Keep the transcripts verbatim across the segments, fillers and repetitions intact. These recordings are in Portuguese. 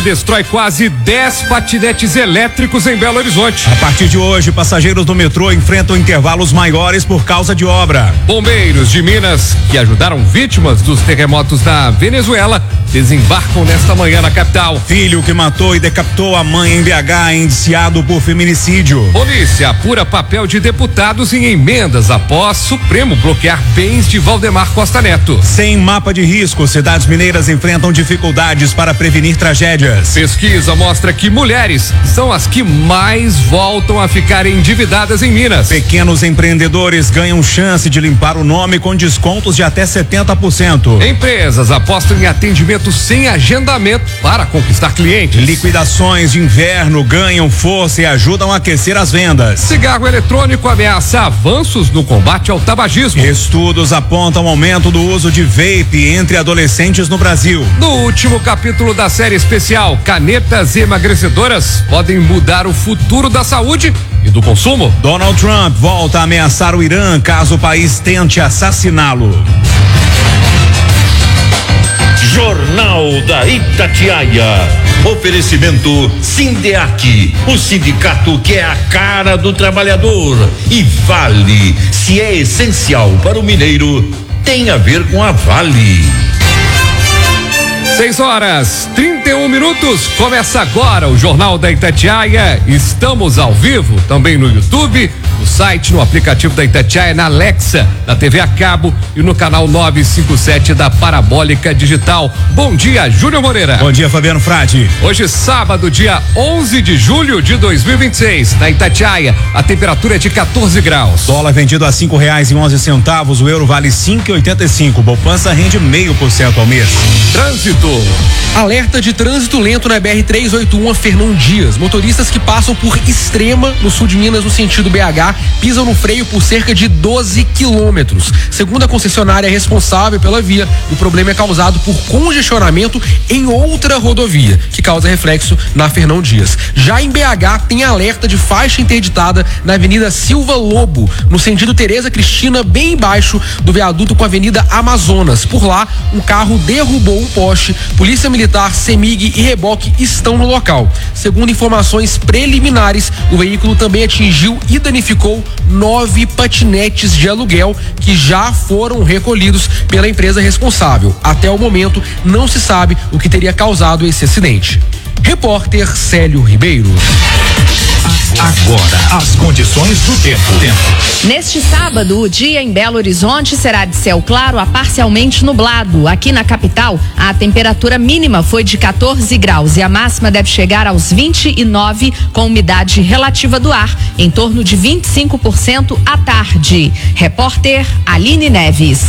Destrói quase dez patinetes elétricos em Belo Horizonte. A partir de hoje, passageiros do metrô enfrentam intervalos maiores por causa de obra. Bombeiros de Minas, que ajudaram vítimas dos terremotos da Venezuela, desembarcam nesta manhã na capital. Filho que matou e decapitou a mãe em B H é indiciado por feminicídio. Polícia apura papel de deputados em emendas após Supremo bloquear bens de Valdemar Costa Neto. Sem mapa de risco, cidades mineiras enfrentam dificuldades para prevenir tragédias. Pesquisa mostra que mulheres são as que mais voltam a ficar endividadas em Minas. Pequenos empreendedores ganham chance de limpar o nome com descontos de até setenta por cento. Empresas apostam em atendimento sem agendamento para conquistar clientes. Liquidações de inverno ganham força e ajudam a aquecer as vendas. Cigarro eletrônico ameaça avanços no combate ao tabagismo. Estudos apontam aumento do uso de vape entre adolescentes no Brasil. No último capítulo da série especial, canetas emagrecedoras podem mudar o futuro da saúde e do consumo. Donald Trump volta a ameaçar o Irã caso o país tente assassiná-lo. Jornal da Itatiaia. Oferecimento Sindeac, o sindicato que é a cara do trabalhador. E Vale, se é essencial para o mineiro, tem a ver com a Vale. seis horas, trinta e um minutos. Começa agora o Jornal da Itatiaia. Estamos ao vivo também no YouTube, no site, no aplicativo da Itatiaia, na Alexa, na T V a cabo e no canal novecentos e cinquenta e sete da Parabólica Digital. Bom dia, Júnior Moreira. Bom dia, Fabiano Frade. Hoje, sábado, dia onze de julho de dois mil e vinte e seis, na Itatiaia, a temperatura é de quatorze graus. Dólar vendido a cinco reais e onze centavos, o euro vale cinco e oitenta e cinco. Poupança rende meio por cento ao mês. Trânsito. Alerta de trânsito lento na B R trezentos e oitenta e um, Fernão Dias. Motoristas que passam por Extrema, no sul de Minas, no sentido B H, pisam no freio por cerca de doze quilômetros. Segundo a concessionária responsável pela via, o problema é causado por congestionamento em outra rodovia, que causa reflexo na Fernão Dias. Já em B H, tem alerta de faixa interditada na Avenida Silva Lobo, no sentido Tereza Cristina, bem embaixo do viaduto com a Avenida Amazonas. Por lá, um carro derrubou um poste. Polícia Militar, CEMIG e reboque estão no local. Segundo informações preliminares, o veículo também atingiu e danificou nove patinetes de aluguel que já foram recolhidos pela empresa responsável. Até o momento, não se sabe o que teria causado esse acidente. Repórter Célio Ribeiro. Agora, as condições do tempo. tempo. Neste sábado, o dia em Belo Horizonte será de céu claro a parcialmente nublado. Aqui na capital, a temperatura mínima foi de quatorze graus e a máxima deve chegar aos vinte e nove, com umidade relativa do ar em torno de vinte e cinco por cento à tarde. Repórter Aline Neves.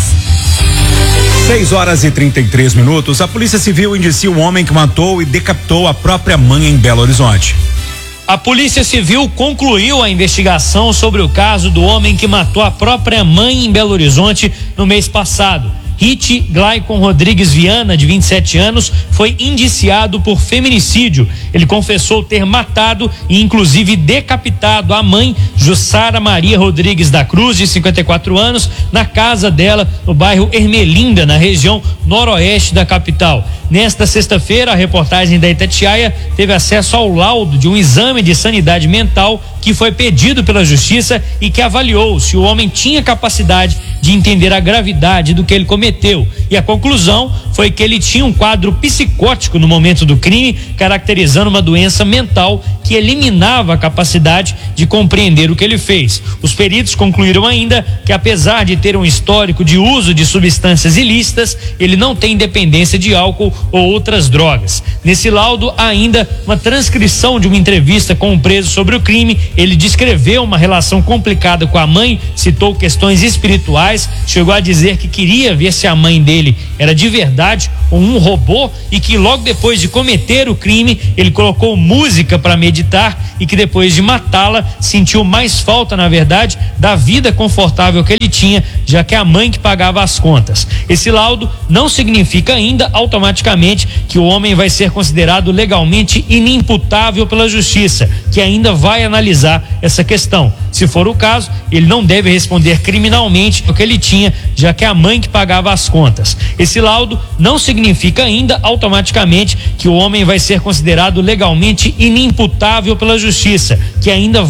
seis horas e trinta e três minutos. A Polícia Civil indicia um homem que matou e decapitou a própria mãe em Belo Horizonte. A Polícia Civil concluiu a investigação sobre o caso do homem que matou a própria mãe em Belo Horizonte no mês passado. Rit Glaicon Rodrigues Viana, de vinte e sete anos, foi indiciado por feminicídio. Ele confessou ter matado e inclusive decapitado a mãe, Jussara Maria Rodrigues da Cruz, de cinquenta e quatro anos, na casa dela, no bairro Ermelinda, na região noroeste da capital. Nesta sexta-feira, a reportagem da Itatiaia teve acesso ao laudo de um exame de sanidade mental que foi pedido pela Justiça e que avaliou se o homem tinha capacidade de entender a gravidade do que ele cometeu. E a conclusão foi que ele tinha um quadro psicótico no momento do crime, caracterizando uma doença mental que eliminava a capacidade de compreender o que ele fez. Os peritos concluíram ainda que, apesar de ter um histórico de uso de substâncias ilícitas, ele não tem dependência de álcool ou outras drogas. Nesse laudo, há ainda uma transcrição de uma entrevista com o preso sobre o crime. Ele descreveu uma relação complicada com a mãe, citou questões espirituais, chegou a dizer que queria ver se a mãe dele era de verdade ou um robô, e que logo depois de cometer o crime ele colocou música para meditar, e que depois de matá-la sentiu mais falta, na verdade, da vida confortável que ele tinha, já que é a mãe que pagava as contas. Esse laudo não significa ainda automaticamente que o homem vai ser considerado legalmente inimputável pela Justiça, que ainda vai analisar essa questão. Se for o caso, ele não deve responder criminalmente o que ele tinha, já que é a mãe que pagava as contas. Esse Esse laudo não significa ainda automaticamente que o homem vai ser considerado legalmente inimputável pela justiça, que ainda